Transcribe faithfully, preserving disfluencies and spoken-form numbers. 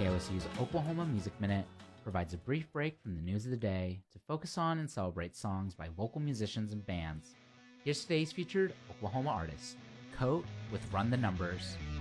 K O C's Oklahoma Music Minute provides a brief break from the news of the day to focus on and celebrate songs by local musicians and bands. Here's today's featured Oklahoma artist, Coat with Run the Numbers.